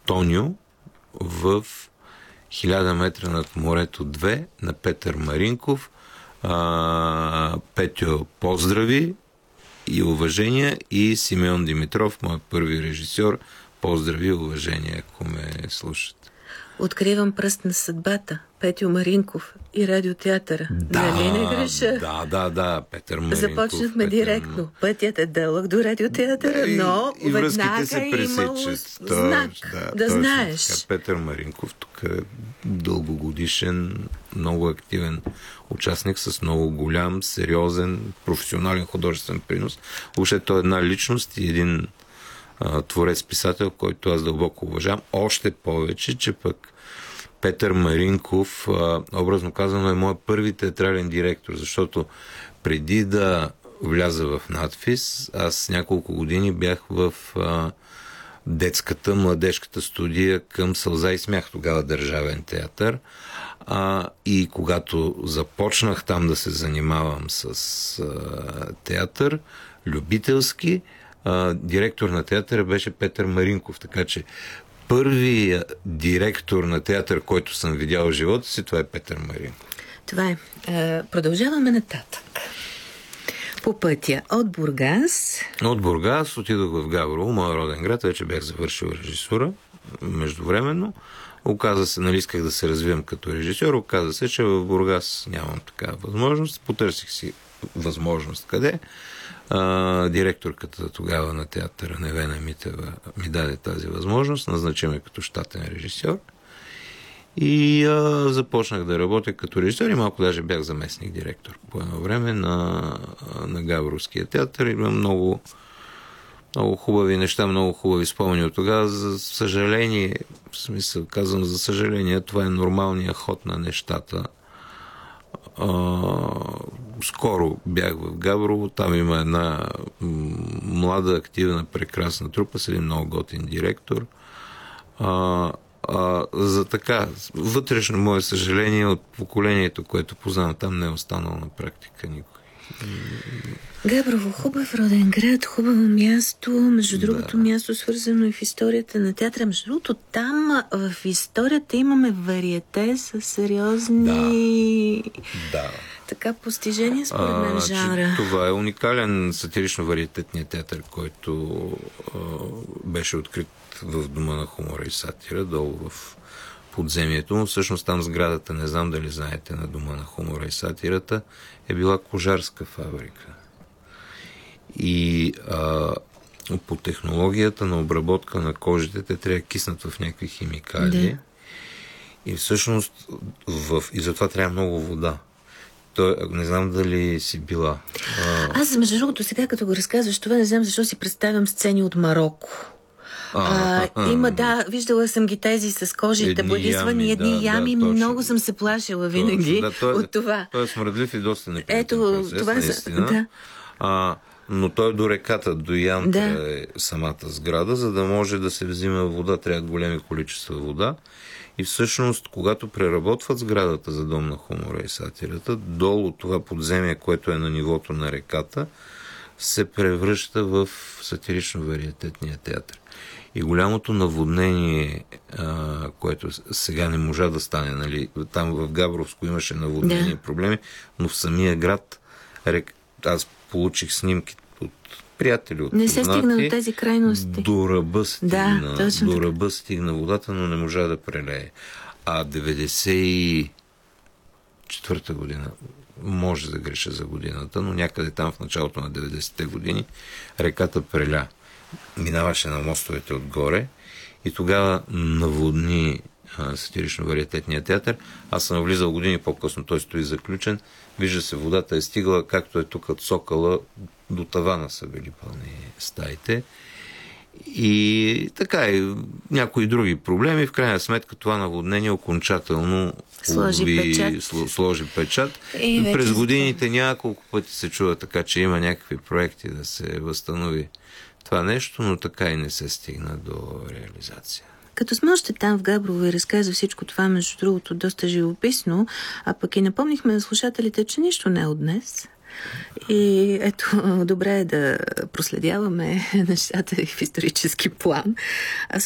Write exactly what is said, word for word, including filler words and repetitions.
Тонио в хиляда метра над морето две на Петър Маринков. А, Петю, поздрави и уважения, и Симеон Димитров, мой първи режисьор, поздрави и уважения, ако ме слушат. Откривам пръст на съдбата. Петю Маринков и радиотеатъра. Да, нали не греша? Да, да, да, Петър Маринков. Започнахме Петър... директно. Пътят е дълъг до радиотеатъра, но и, и веднага се е имало знак да, да знаеш. Така. Петър Маринков тук е дългогодишен, много активен участник с много голям, сериозен, професионален художествен принос. Въобще той е една личност и един творец-писател, който аз дълбоко уважавам. Още повече, че пък Петър Маринков, образно казано, е моят първи театрален директор, защото преди да вляза в надфис, аз няколко години бях в а, детската, младежката студия към Сълза и смях, тогава Държавен театър. А, и когато започнах там да се занимавам с а, театър, любителски, а, директор на театъра беше Петър Маринков, така че първият директор на театър, който съм видял в живота си, това е Петър Маринков. Това е. Е продължаваме нататък. По пътя от Бургас. От Бургас отидох в Габрово, моя роден град, вече бях завършил режисура междувременно. Оказа се, нали исках да се развивам като режисьор, оказа се, че в Бургас нямам такава възможност. Потърсих си възможност къде. А, директорката тогава на театъра Невена Митева ми даде тази възможност, назначи ме като щатен режисьор и а, започнах да работя като режисьор и малко даже бях заместник директор по едно време на, на Габровския театър. Имам много, много хубави неща, много хубави спомени от тогава. За съжаление, в смисъл казвам за съжаление, това е нормалният ход на нещата. Uh, скоро бях в Габрово, там има една млада, активна, прекрасна трупа с един много готин директор. Uh, uh, за така, вътрешно мое съжаление от поколението, което познавам там, не е останало на практика никой. Габрово, хубав роден град, хубаво място, между другото да. Място свързано и в историята на театъра. Между другото там в историята имаме вариете с сериозни да. Да. така постижения според мен жанра. Това е уникален сатирично-вариететният театър, който а, беше открит в Дома на хумора и сатира, долу в подземието, но всъщност там сградата, не знам дали знаете, на Дома на хумора и сатирата, е била кожарска фабрика. И а, по технологията на обработка на кожите, те трябва да киснат в някакви химикали. Да. И всъщност в... и затова трябва много вода. Той, не знам дали си била. А... Аз, между другото, сега като го разказваш това, не знам защо си представям сцени от Мароко. А, а, има, да, виждала съм ги тези с кожите бодисвани, едни ями, ями да, много съм се плашила винаги да, той, от това. Той е смръдлив и доста неприятен процес, това наистина. Да. А, но той до реката, до Янтра да. Е самата сграда, за да може да се взима вода, трябва големи количества вода. И всъщност, когато преработват сградата за Дом на хумора и сатирата, долу това подземие, което е на нивото на реката, се превръща в сатирично-вариететния театър. И голямото наводнение, а, което сега не можа да стане, нали, там в Габровско имаше наводнение да. Проблеми, но в самия град рек... аз получих снимки от приятели, от не се стигна до тези крайности. До ръба стигна, да, до ръба стигна водата, но не можа да прелее. А деветдесет и четвърта година, може да греша за годината, но някъде там в началото на деветдесетте години реката преля. Минаваше на мостовете отгоре и тогава наводни сатирично-вариететния театър. Аз съм влизал години по-късно, той стои заключен. Вижда се, водата е стигала, както е тук от Сокола, до тавана са били пълни стаите. И така и някои други проблеми. В крайна сметка това наводнение окончателно сложи уби, печат. Сложи печат. И през годините няколко пъти се чува така, че има някакви проекти да се възстанови това нещо, но така и не се стигна до реализация. Като сме още там в Габрово и разказа всичко това, между другото, доста живописно, а пък и напомнихме на слушателите, че нищо не е от днес. И ето, добре е да проследяваме нещата в исторически план. А